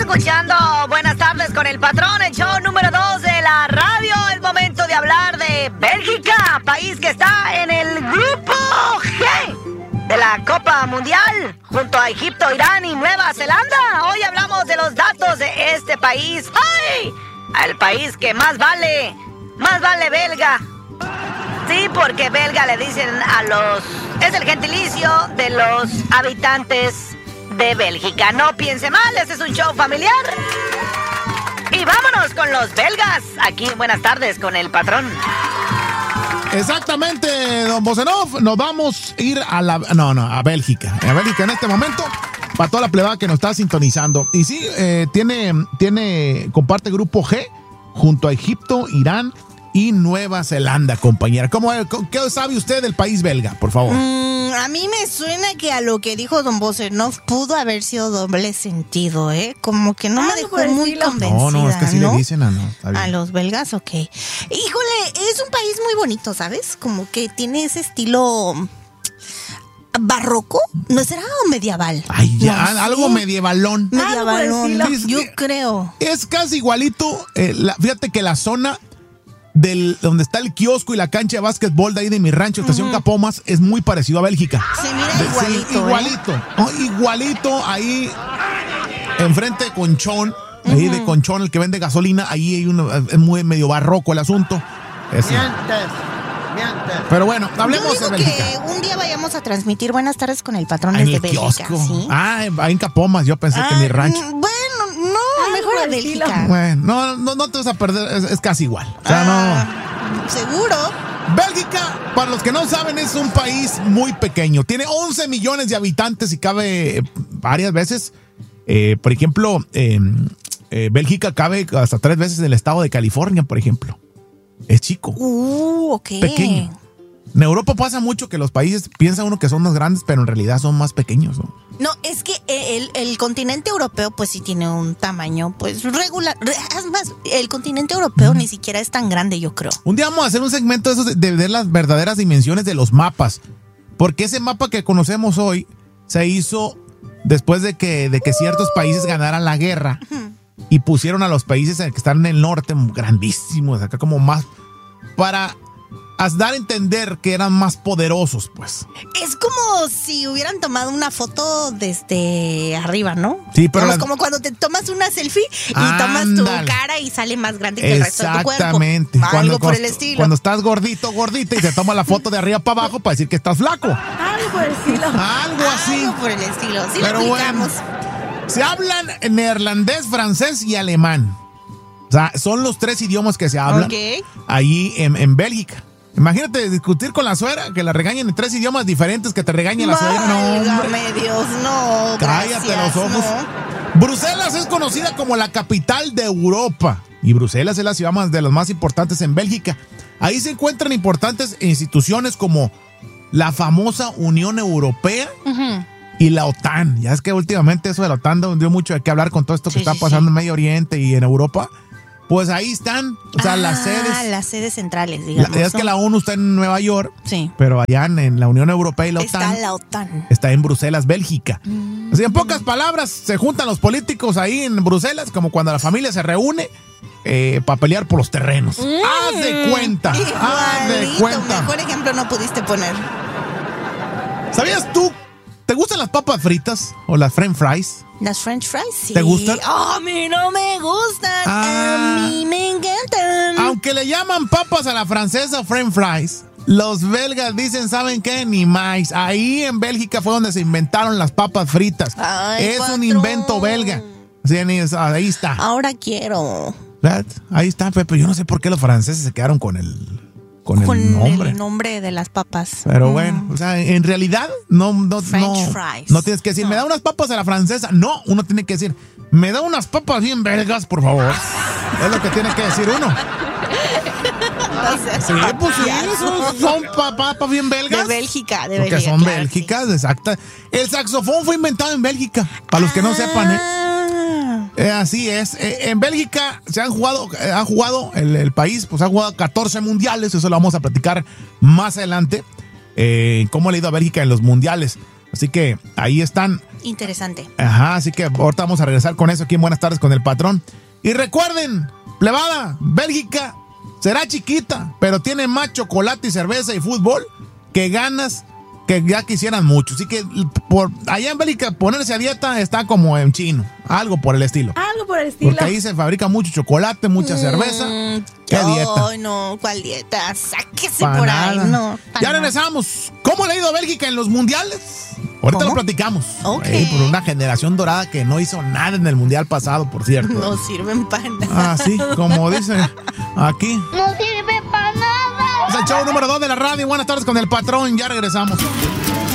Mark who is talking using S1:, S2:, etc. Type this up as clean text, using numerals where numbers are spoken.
S1: escuchando Buenas tardes con el patrón, el show número 2 de la radio. Es momento de hablar de Bélgica, país que está en el grupo G de la Copa Mundial, junto a Egipto, Irán y Nueva Zelanda. Hoy hablamos de los datos de este país. ¡Ay! El país que más vale belga. Sí, porque belga le dicen a los... Es el gentilicio de los habitantes de Bélgica. No piense mal, este es un show familiar. Y vámonos con los belgas. Aquí en Buenas tardes con el patrón.
S2: Exactamente, don Bosenov. Nos vamos a ir a Bélgica. A Bélgica en este momento, para toda la plebada que nos está sintonizando. Y sí, comparte grupo G junto a Egipto, Irán y Nueva Zelanda, compañera. ¿Qué sabe usted del país belga, por favor?
S3: A mí me suena que a lo que dijo don Bosenov pudo haber sido doble sentido, ¿eh? Como que no me dejó muy convencida.
S2: No, es que así
S3: ¿no?
S2: le dicen
S3: a los belgas, ok. Híjole, es un país muy bonito, ¿sabes? Como que tiene ese estilo barroco, ¿no será medieval?
S2: Ay, ya,
S3: no,
S2: algo
S3: sí.
S2: medievalón.
S3: Medievalón, yo creo.
S2: Es casi igualito, fíjate que la zona donde está el kiosco y la cancha de básquetbol de ahí de mi rancho, Estación Capomas, es muy parecido a Bélgica.
S3: Se mira igualito.
S2: Sí, igualito. ¿No? Igualito ahí, enfrente de Conchón, ahí de Conchón, el que vende gasolina, ahí hay es muy medio barroco el asunto. Mientes. Pero bueno, hablemos de Bélgica.
S3: Que un día vayamos a transmitir Buenas tardes con el patrón desde Bélgica. ¿Sí?
S2: Ahí en Capomas, yo pensé que en mi rancho.
S3: Bueno, no, mejor a Bélgica.
S2: Bueno, no te vas a perder, es casi igual. O sea, no.
S3: Seguro.
S2: Bélgica, para los que no saben, es un país muy pequeño. Tiene 11 millones de habitantes y cabe varias veces. Por ejemplo, Bélgica cabe hasta 3 veces en el estado de California, por ejemplo. Es chico.
S3: Ok.
S2: Pequeño. En Europa pasa mucho que los países piensa uno que son más grandes, pero en realidad son más pequeños, ¿no?
S3: No, es que el continente europeo pues sí tiene un tamaño pues regular. Es más, el continente europeo ni siquiera es tan grande, yo creo.
S2: Un día vamos a hacer un segmento de esos de ver las verdaderas dimensiones de los mapas. Porque ese mapa que conocemos hoy se hizo después de que ciertos países ganaran la guerra. Y pusieron a los países que están en el norte grandísimos, acá como más, para dar a entender que eran más poderosos, pues.
S3: Es como si hubieran tomado una foto desde arriba, ¿no?
S2: Sí, pero
S3: como cuando te tomas una selfie y tomas tu cara y sale más grande que el resto de tu cuerpo.
S2: Exactamente.
S3: Algo por el estilo.
S2: Cuando estás gordita y te toma la foto de arriba para abajo para decir que estás flaco.
S3: Algo por el estilo.
S2: Algo así.
S3: Algo por el estilo. Sí,
S2: pero
S3: lo aplicamos.
S2: Bueno, se hablan neerlandés, francés y alemán. O sea, son los 3 idiomas que se hablan ahí en Bélgica. Imagínate discutir con la suegra, que la regañen en 3 idiomas diferentes, que te regañe la suegra. No,
S3: hombre. Dios, no.
S2: Cállate
S3: gracias,
S2: los ojos.
S3: No.
S2: Bruselas es conocida como la capital de Europa. Y Bruselas es la ciudad de las más importantes en Bélgica. Ahí se encuentran importantes instituciones como la famosa Unión Europea. Y la OTAN. Ya es que últimamente eso de la OTAN dio mucho de qué hablar con todo esto que está pasando en Medio Oriente y en Europa. Pues ahí están, o sea, las sedes.
S3: Las sedes centrales, digamos.
S2: Es que la ONU está en Nueva York,
S3: sí.
S2: Pero allá en la Unión Europea y la OTAN.
S3: Está la OTAN.
S2: Está en Bruselas, Bélgica. Así, en pocas palabras, se juntan los políticos ahí en Bruselas, como cuando la familia se reúne para pelear por los terrenos. Haz de cuenta. Haz de cuenta.
S3: Mejor ejemplo no pudiste poner.
S2: ¿Sabías tú? ¿Te gustan las papas fritas o las french fries?
S3: ¿Las french fries? Sí.
S2: ¿Te gustan?
S3: A mí no me gustan. A mí me encantan.
S2: Aunque le llaman papas a la francesa o french fries, los belgas dicen, ¿saben qué? Ni más. Ahí en Bélgica fue donde se inventaron las papas fritas. Es un invento belga. Sí, ahí está.
S3: Ahora quiero.
S2: Ahí está, Pepe. Yo no sé por qué los franceses se quedaron con el nombre
S3: de las papas.
S2: Pero bueno, o sea, en realidad no tienes que decir, me da unas papas a la francesa. No, uno tiene que decir, me da unas papas bien belgas, por favor. Es lo que tiene que decir uno. Sí, pues sí, son papas bien belgas.
S3: De Bélgica,
S2: porque son claro, bélgicas, sí. Exacto. El saxofón fue inventado en Bélgica, para los que no sepan, así es. En Bélgica ha jugado el país, pues ha jugado 14 mundiales. Eso lo vamos a platicar más adelante. Cómo le ha ido a Bélgica en los mundiales. Así que ahí están
S3: Interesante.
S2: Ajá, así que ahorita vamos a regresar con eso aquí en Buenas Tardes con el Patrón. Y recuerden, plebada, Bélgica será chiquita, pero tiene más chocolate y cerveza y fútbol que ganas que ya quisieran mucho. Así que por allá en Bélgica ponerse a dieta está como en chino, algo por el estilo.
S4: Algo por el estilo.
S2: Porque ahí se fabrica mucho chocolate, mucha cerveza. ¿Qué dieta?
S3: Ay, no, ¿cuál dieta? Sáquese
S2: Pa'
S3: por
S2: nada.
S3: ahí, no.
S2: Ya regresamos. ¿Cómo le ha ido a Bélgica en los mundiales? Ahorita
S3: ¿Cómo?
S2: lo platicamos.
S3: Ok.
S2: Por una generación dorada que no hizo nada en el mundial pasado, por cierto.
S3: No sirven para nada.
S2: Así, como dice aquí.
S5: No sirve para nada.
S2: Es el show número 2 de la radio. Buenas tardes con el Patrón. Ya regresamos.